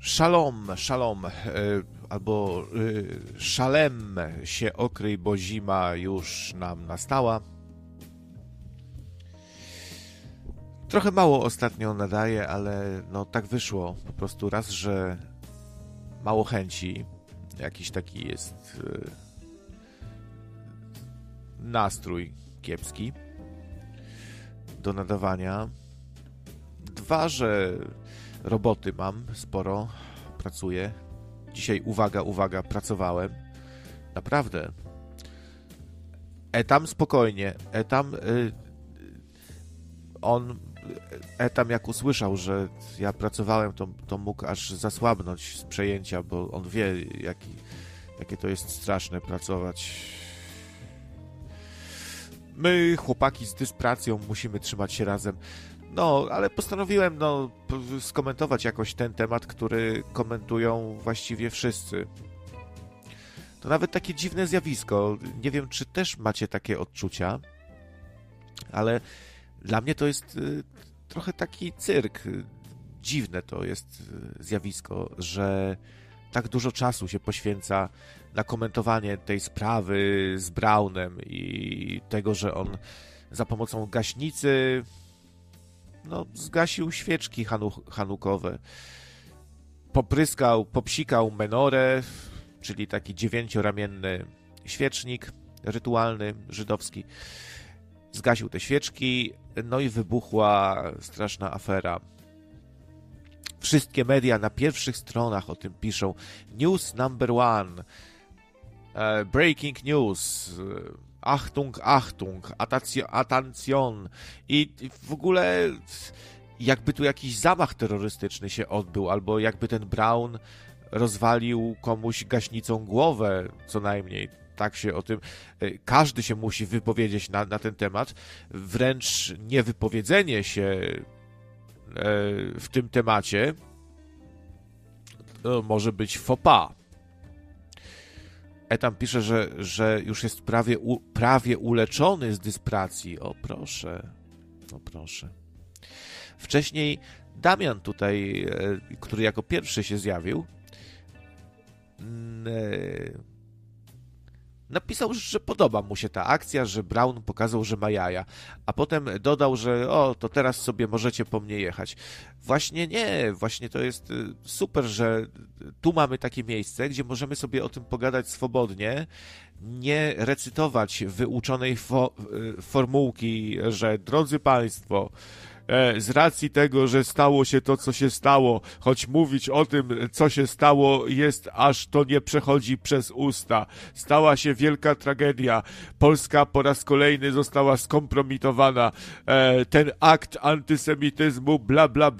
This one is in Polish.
Szalom, albo szalem się okryj, bo zima już nam nastała. Trochę mało ostatnio nadaję, ale no tak wyszło. Po prostu raz, że mało chęci, jakiś taki jest nastrój kiepski do nadawania. Dwa, że roboty mam sporo, pracuję. Dzisiaj, uwaga, pracowałem. Naprawdę. Etam spokojnie. Etam jak usłyszał, że ja pracowałem, to mógł aż zasłabnąć z przejęcia, bo on wie, jakie to jest straszne pracować. My, chłopaki z dyspracją, musimy trzymać się razem. No, ale postanowiłem skomentować jakoś ten temat, który komentują właściwie wszyscy. To nawet takie dziwne zjawisko. Nie wiem, czy też macie takie odczucia, ale dla mnie to jest trochę taki cyrk. Dziwne to jest zjawisko, że tak dużo czasu się poświęca na komentowanie tej sprawy z Brownem i tego, że on za pomocą gaśnicy zgasił świeczki hanukowe. Popsikał menorę, czyli taki 9-ramienny świecznik rytualny, żydowski. Zgasił te świeczki, no i wybuchła straszna afera. Wszystkie media na pierwszych stronach o tym piszą. News number one. Breaking news. Achtung, attention. I w ogóle jakby tu jakiś zamach terrorystyczny się odbył, albo jakby ten Brown rozwalił komuś gaśnicą głowę, co najmniej. Tak się o tym... Każdy się musi wypowiedzieć na ten temat. Wręcz niewypowiedzenie się w tym temacie może być faux pas. Etam pisze, że już jest prawie uleczony z dyspracji. O proszę. Wcześniej Damian tutaj, który jako pierwszy się zjawił, napisał, że podoba mu się ta akcja, że Brown pokazał, że ma jaja, a potem dodał, że to teraz sobie możecie po mnie jechać. Właśnie to jest super, że tu mamy takie miejsce, gdzie możemy sobie o tym pogadać swobodnie, nie recytować wyuczonej formułki, że drodzy Państwo, z racji tego, że stało się to, co się stało, choć mówić o tym, co się stało, jest aż to nie przechodzi przez usta. Stała się wielka tragedia. Polska po raz kolejny została skompromitowana. Ten akt antysemityzmu, bla, bla, bla.